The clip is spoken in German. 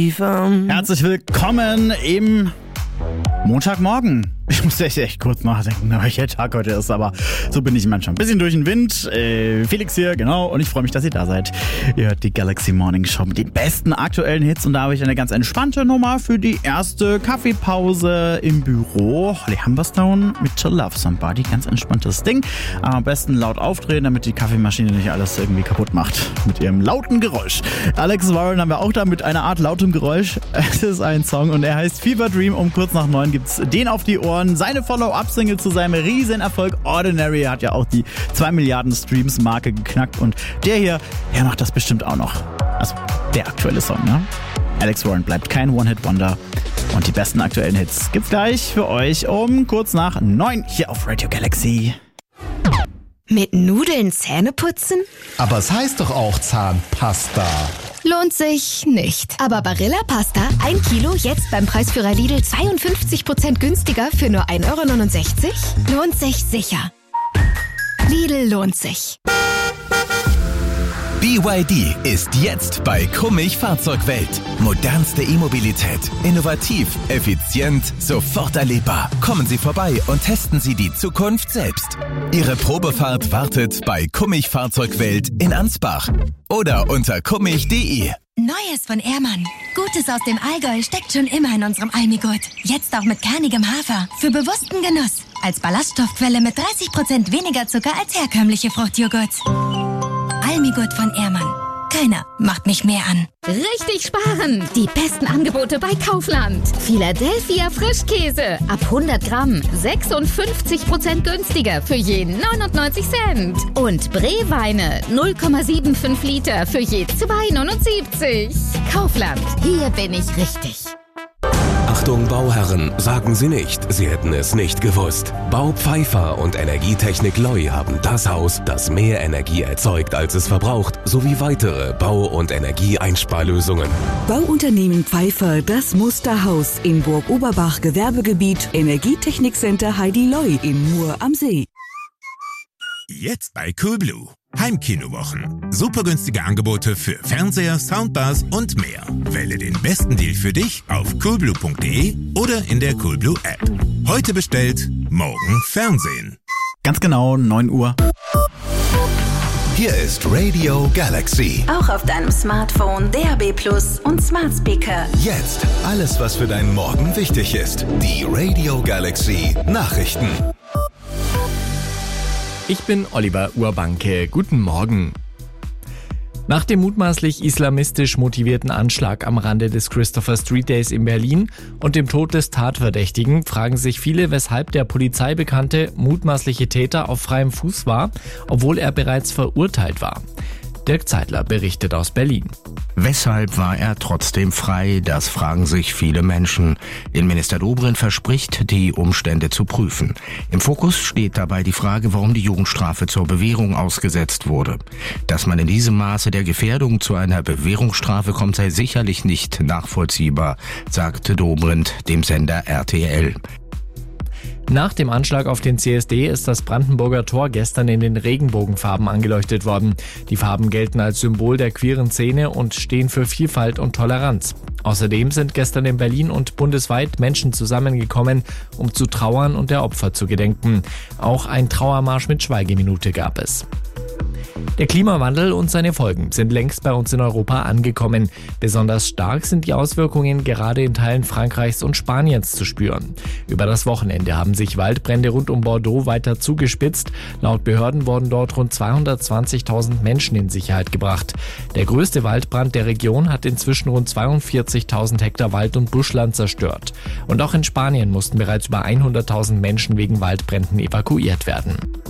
Herzlich willkommen im Montagmorgen. Ich muss echt kurz nachdenken, welcher Tag heute ist, aber so bin ich manchmal. Ein bisschen durch den Wind. Felix hier, genau. Und ich freue mich, dass ihr da seid. Ihr hört die Galaxy Morning Show mit den besten aktuellen Hits. Und da habe ich eine ganz entspannte Nummer für die erste Kaffeepause im Büro. Holly Humberstone mit To Love Somebody. Ganz entspanntes Ding. Aber am besten laut aufdrehen, damit die Kaffeemaschine nicht alles irgendwie kaputt macht. Mit ihrem lauten Geräusch. Alex Warren haben wir auch da mit einer Art lautem Geräusch. Es ist ein Song und er heißt Fever Dream. Um kurz nach 9 gibt's den auf die Ohren. Seine Follow-up-Single zu seinem Riesenerfolg Ordinary hat ja auch die 2 Milliarden Streams-Marke geknackt und der hier, der macht das bestimmt auch noch. Also der aktuelle Song, ne? Alex Warren bleibt kein One-Hit-Wonder und die besten aktuellen Hits gibt's gleich für euch um kurz nach 9 hier auf Radio Galaxy. Mit Nudeln Zähne putzen? Aber es heißt doch auch Zahnpasta. Lohnt sich nicht. Aber Barilla Pasta, 1 Kilo, jetzt beim Preisführer Lidl 52% günstiger für nur 1,69 €? Lohnt sich sicher. Lidl lohnt sich. BYD ist jetzt bei Kummich Fahrzeugwelt. Modernste E-Mobilität. Innovativ, effizient, sofort erlebbar. Kommen Sie vorbei und testen Sie die Zukunft selbst. Ihre Probefahrt wartet bei Kummich Fahrzeugwelt in Ansbach oder unter kummich.de. Neues von Ehrmann. Gutes aus dem Allgäu steckt schon immer in unserem Almigurt. Jetzt auch mit kernigem Hafer. Für bewussten Genuss. Als Ballaststoffquelle mit 30% weniger Zucker als herkömmliche Fruchtjoghurt. Almigurt von Ehrmann. Keiner macht mich mehr an. Richtig sparen! Die besten Angebote bei Kaufland. Philadelphia Frischkäse. Ab 100 Gramm. 56% günstiger für je 99 Cent. Und Bree-Weine. 0,75 Liter für je 2,79. Kaufland. Hier bin ich richtig. Achtung Bauherren, sagen Sie nicht, Sie hätten es nicht gewusst. Bau Pfeiffer und Energietechnik Loi haben das Haus, das mehr Energie erzeugt, als es verbraucht, sowie weitere Bau- und Energieeinsparlösungen. Bauunternehmen Pfeiffer, das Musterhaus in Burg-Oberbach, Gewerbegebiet, Energietechnikcenter Heidi Loi in Mur am See. Jetzt bei Coolblue. Heimkinowochen. Super günstige Angebote für Fernseher, Soundbars und mehr. Wähle den besten Deal für dich auf coolblue.de oder in der Coolblue App. Heute bestellt, morgen Fernsehen. Ganz genau 9 Uhr. Hier ist Radio Galaxy. Auch auf deinem Smartphone, DAB+ und Smart Speaker. Jetzt alles, was für deinen Morgen wichtig ist. Die Radio Galaxy Nachrichten. Ich bin Oliver Urbanke. Guten Morgen. Nach dem mutmaßlich islamistisch motivierten Anschlag am Rande des Christopher Street Days in Berlin und dem Tod des Tatverdächtigen fragen sich viele, weshalb der Polizei bekannte mutmaßliche Täter auf freiem Fuß war, obwohl er bereits verurteilt war. Dirk Zeitler berichtet aus Berlin. Weshalb war er trotzdem frei? Das fragen sich viele Menschen. Innenminister Dobrindt verspricht, die Umstände zu prüfen. Im Fokus steht dabei die Frage, warum die Jugendstrafe zur Bewährung ausgesetzt wurde. Dass man in diesem Maße der Gefährdung zu einer Bewährungsstrafe kommt, sei sicherlich nicht nachvollziehbar, sagte Dobrindt dem Sender RTL. Nach dem Anschlag auf den CSD ist das Brandenburger Tor gestern in den Regenbogenfarben angeleuchtet worden. Die Farben gelten als Symbol der queeren Szene und stehen für Vielfalt und Toleranz. Außerdem sind gestern in Berlin und bundesweit Menschen zusammengekommen, um zu trauern und der Opfer zu gedenken. Auch ein Trauermarsch mit Schweigeminute gab es. Der Klimawandel und seine Folgen sind längst bei uns in Europa angekommen. Besonders stark sind die Auswirkungen gerade in Teilen Frankreichs und Spaniens zu spüren. Über das Wochenende haben sich Waldbrände rund um Bordeaux weiter zugespitzt. Laut Behörden wurden dort rund 220.000 Menschen in Sicherheit gebracht. Der größte Waldbrand der Region hat inzwischen rund 42.000 Hektar Wald- und Buschland zerstört. Und auch in Spanien mussten bereits über 100.000 Menschen wegen Waldbränden evakuiert werden.